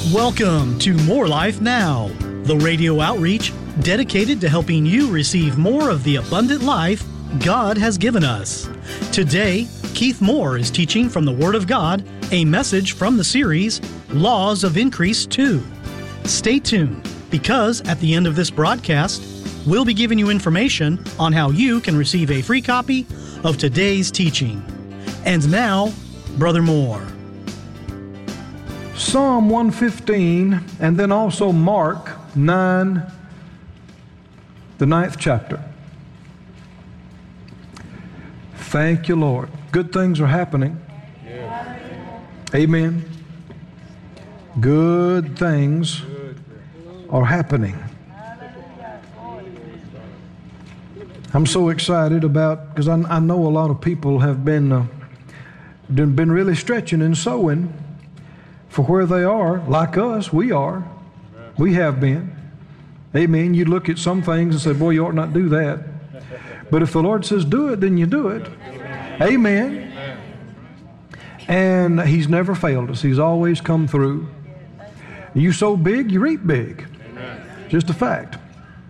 Welcome to More Life Now, the radio outreach dedicated to helping you receive more of the abundant life God has given us. Today, Keith Moore is teaching from the Word of God, a message from the series, Laws of Increase 2. Stay tuned, because at the end of this broadcast, we'll be giving you information on how you can receive a free copy of today's teaching. And now, Brother Moore. Psalm 115, and then also Mark 9, the 9th chapter. Thank you, Lord. Good things are happening. Yeah. Amen. Good things are happening. I'm so excited about, because I know a lot of people have been really stretching and sowing for where they are, like us, we are. We have been. Amen. You look at some things and say, boy, you ought not do that. But if the Lord says do it, then you do it. Amen. And He's never failed us. He's always come through. You sow big, you reap big. Just a fact.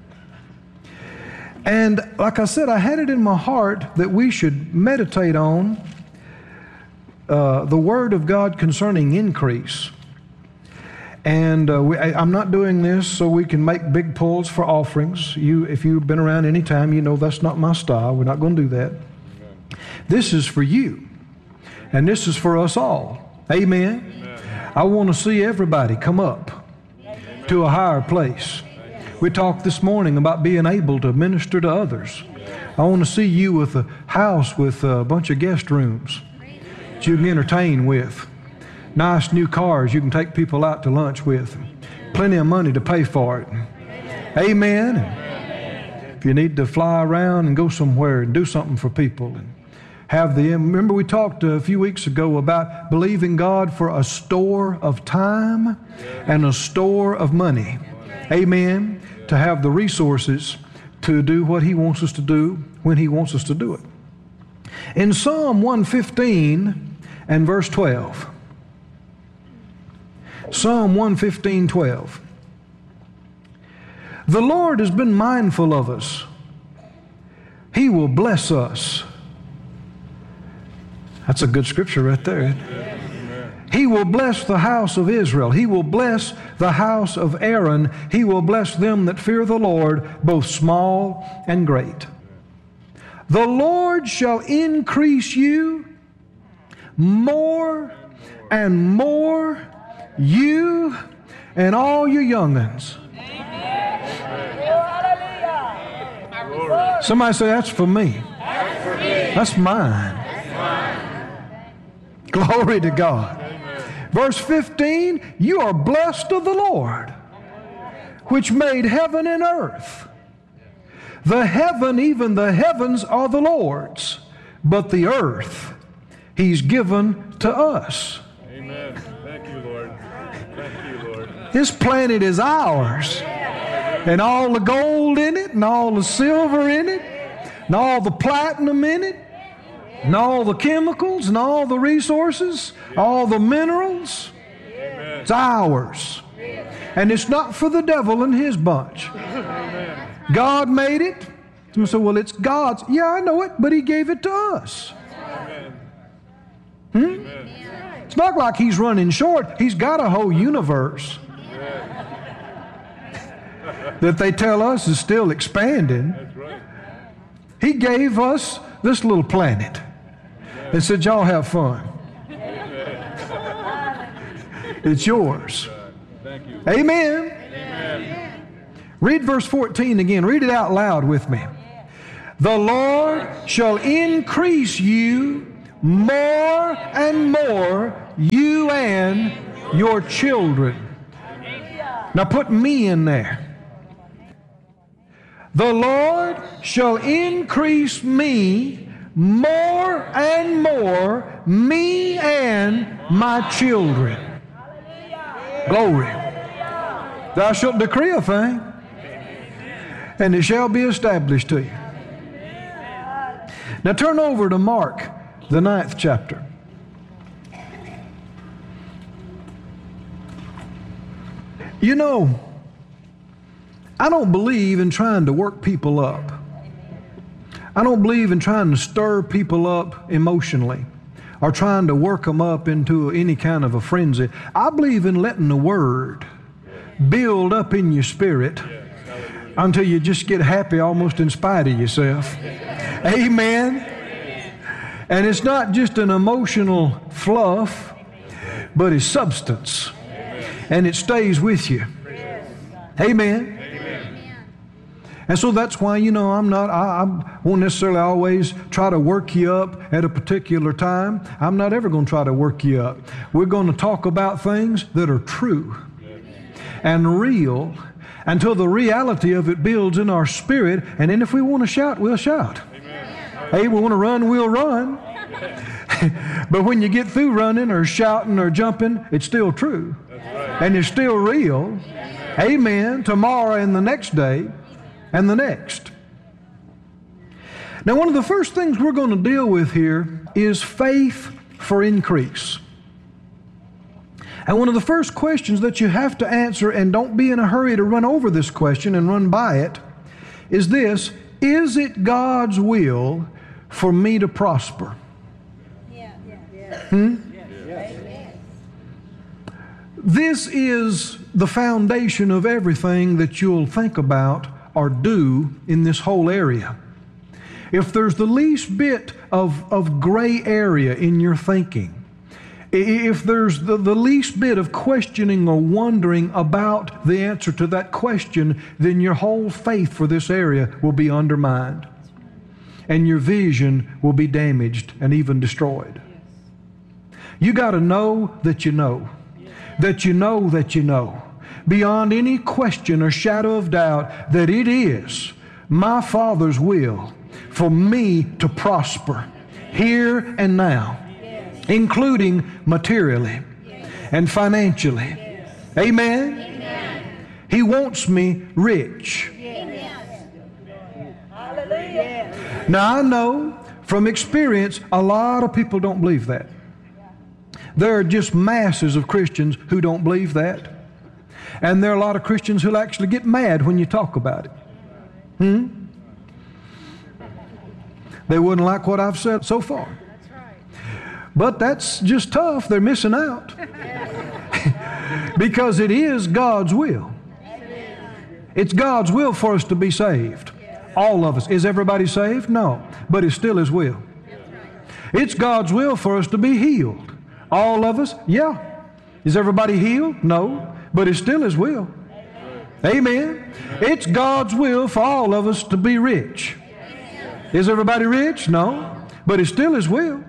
And like I said, I had it in my heart that we should meditate on the Word of God concerning increase. And I'm not doing this so we can make big pulls for offerings. If you've been around any time, you know that's not my style. We're not going to do that. This is for you. And this is for us all. Amen. Amen. I want to see everybody come up to a higher place. We talked this morning about being able to minister to others. I want to see you with a house with a bunch of guest rooms that you can entertain with. Nice new cars you can take people out to lunch with. Plenty of money to pay for it. Amen. If you need to fly around and go somewhere and do something for people. And remember we talked a few weeks ago about believing God for a store of time and a store of money. Amen. To have the resources to do what He wants us to do when He wants us to do it. In Psalm 115 and verse 12. Psalm 115:12. The Lord has been mindful of us. He will bless us. That's a good scripture right there. He will bless the house of Israel. He will bless the house of Aaron. He will bless them that fear the Lord, both small and great. The Lord shall increase you more and more, you and all your young'uns. Somebody say, that's for me. That's mine. Glory to God. Verse 15, you are blessed of the Lord, which made heaven and earth. The heaven, even the heavens, are the Lord's, but the earth He's given to us. Amen. Thank you, Lord. Thank you, Lord. This planet is ours. And all the gold in it, and all the silver in it, and all the platinum in it, and all the chemicals, and all the resources, all the minerals. Amen. It's ours. And it's not for the devil and his bunch. Amen. God made it. Someone said, well, it's God's. Yeah, I know it, but He gave it to us. Amen. It's not like He's running short. He's got a whole universe that they tell us is still expanding. That's right. He gave us this little planet and said, y'all have fun. It's yours. Thank you. Amen. Amen. Read verse 14 again. Read it out loud with me. The Lord shall increase you more and more, you and your children. Now put me in there. The Lord shall increase me more and more, me and my children. Glory. Thou shalt decree a thing, and it shall be established to you. Now turn over to Mark, the 9th chapter. You know, I don't believe in trying to work people up. I don't believe in trying to stir people up emotionally or trying to work them up into any kind of a frenzy. I believe in letting the Word build up in your spirit until you just get happy almost in spite of yourself. Amen. And it's not just an emotional fluff, but it's substance. And it stays with you. Amen. And so that's why, you know, I won't necessarily always try to work you up at a particular time. I'm not ever going to try to work you up. We're going to talk about things that are true and real until the reality of it builds in our spirit. And then if we want to shout, we'll shout. Hey, we want to run, we'll run. But when you get through running or shouting or jumping, it's still true. And it's still real. Amen. Tomorrow and the next day. And the next. Now, one of the first things we're going to deal with here is faith for increase. And one of the first questions that you have to answer, and don't be in a hurry to run over this question and run by it, is this: is it God's will for me to prosper? This is the foundation of everything that you'll think about or do in this whole area. If there's the least bit of gray area in your thinking, if there's the least bit of questioning or wondering about the answer to that question, then your whole faith for this area will be undermined. And your vision will be damaged and even destroyed. You got to know that you know. That you know that you know. Beyond any question or shadow of doubt that it is my Father's will for me to prosper here and now, including materially and financially. Amen? He wants me rich. Now I know from experience a lot of people don't believe that. There are just masses of Christians who don't believe that. And there are a lot of Christians who'll actually get mad when you talk about it. They wouldn't like what I've said so far. But that's just tough. They're missing out. Because it is God's will. It's God's will for us to be saved. All of us. Is everybody saved? No. But it's still His will. It's God's will for us to be healed. All of us? Yeah. Is everybody healed? No. But it's still His will. Amen. It's God's will for all of us to be rich. Is everybody rich? No. But it's still His will.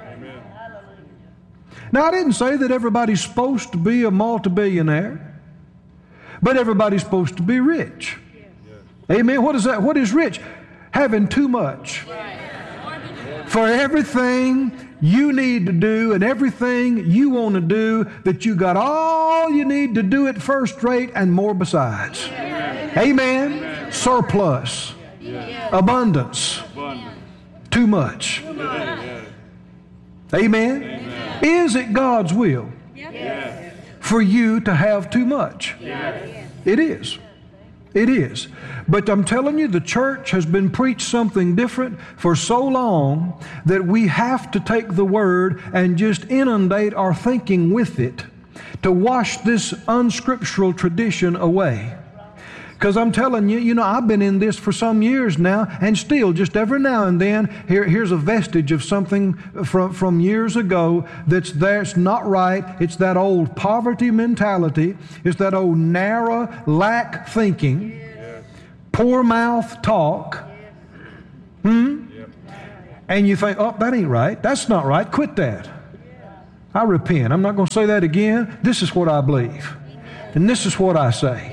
Now, I didn't say that everybody's supposed to be a multi-billionaire, but everybody's supposed to be rich. Amen. What is that? What is rich? Having too much. For everything you need to do and everything you want to do, that you got all you need to do it first rate and more besides. Amen. Surplus. Abundance. Too much. Amen. Is it God's will for you to have too much? It is. It is. But I'm telling you, the church has been preached something different for so long that we have to take the Word and just inundate our thinking with it to wash this unscriptural tradition away. Because I'm telling you, I've been in this for some years now, and still, just every now and then, here's a vestige of something from years ago that's there. It's not right. It's that old poverty mentality. It's that old narrow, lack thinking, poor mouth talk. And you think, oh, that ain't right. That's not right. Quit that. I repent. I'm not going to say that again. This is what I believe. And this is what I say.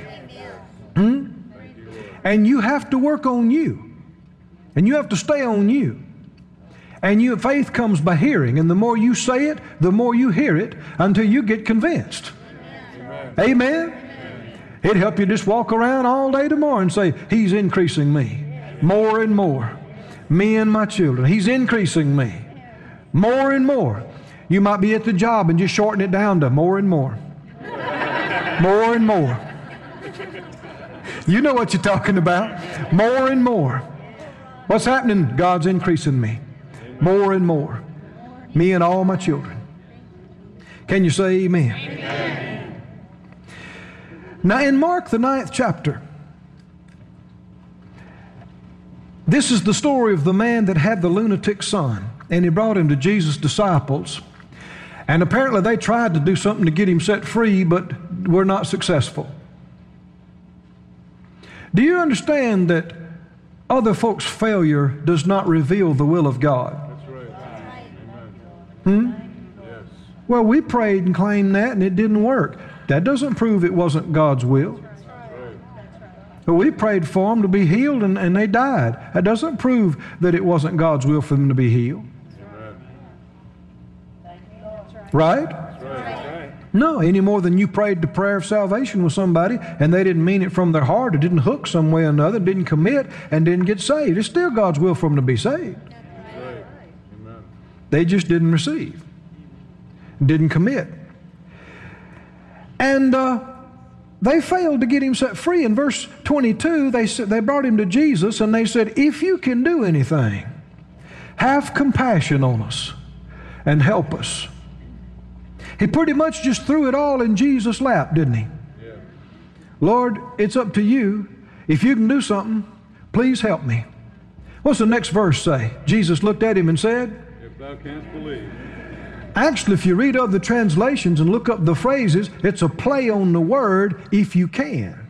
And you have to work on you. And you have to stay on you. And faith comes by hearing. And the more you say it, the more you hear it until you get convinced. Amen? It'd help you just walk around all day tomorrow and say, He's increasing me more and more. Me and my children. He's increasing me more and more. You might be at the job and just shorten it down to more and more. More and more. You know what you're talking about. More and more. What's happening? God's increasing me. More and more. Me and all my children. Can you say amen? Amen. Now in Mark the 9th chapter, this is the story of the man that had the lunatic son, and he brought him to Jesus' disciples. And apparently they tried to do something to get him set free, but were not successful. Do you understand that other folks' failure does not reveal the will of God? That's right. Yes. Well, we prayed and claimed that, and it didn't work. That doesn't prove it wasn't God's will. But we prayed for them to be healed, and they died. That doesn't prove that it wasn't God's will for them to be healed. Right? No, any more than you prayed the prayer of salvation with somebody and they didn't mean it from their heart or didn't hook some way or another, didn't commit and didn't get saved. It's still God's will for them to be saved. They just didn't receive, didn't commit. And they failed to get him set free. In verse 22, they brought him to Jesus and they said, if you can do anything, have compassion on us and help us. He pretty much just threw it all in Jesus' lap, didn't he? Yeah. Lord, it's up to you. If you can do something, please help me. What's the next verse say? Jesus looked at him and said, if thou canst believe. Actually, if you read other translations and look up the phrases, it's a play on the word, if you can.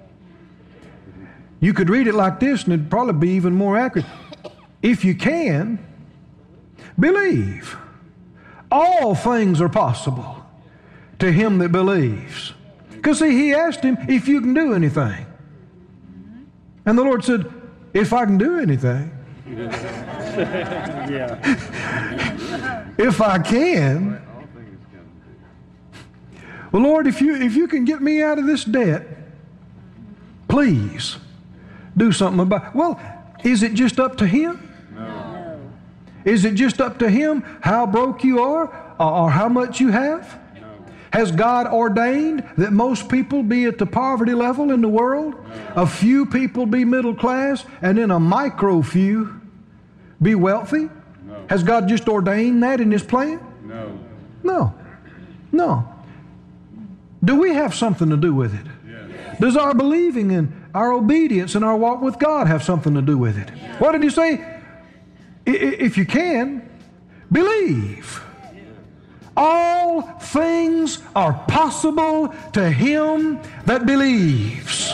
You could read it like this and it'd probably be even more accurate. If you can, believe. All things are possible to him that believes. Because see, he asked him if you can do anything. And the Lord said, if I can do anything. If I can. Well, Lord, if you can get me out of this debt, please do something about it. Well, is it just up to him? Is it just up to him how broke you are or how much you have? No. Has God ordained that most people be at the poverty level in the world? No. A few people be middle class and then a micro few be wealthy? No. Has God just ordained that in his plan? No. No. No. Do we have something to do with it? Yes. Does our believing and our obedience and our walk with God have something to do with it? Yes. What did he say? If you can, believe. All things are possible to him that believes.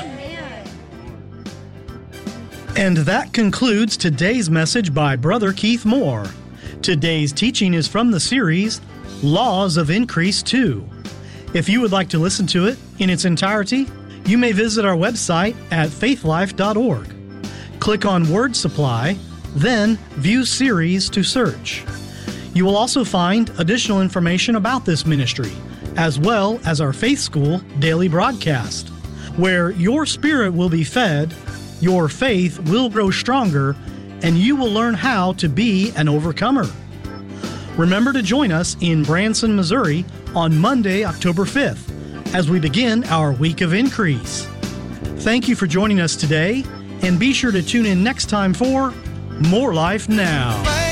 And that concludes today's message by Brother Keith Moore. Today's teaching is from the series, Laws of Increase 2. If you would like to listen to it in its entirety, you may visit our website at faithlife.org. Click on Word Supply, then View Series to search. You will also find additional information about this ministry, as well as our Faith School daily broadcast, where your spirit will be fed, your faith will grow stronger, and you will learn how to be an overcomer. Remember to join us in Branson, Missouri on Monday, October 5th, as we begin our Week of Increase. Thank you for joining us today, and be sure to tune in next time for More Life Now.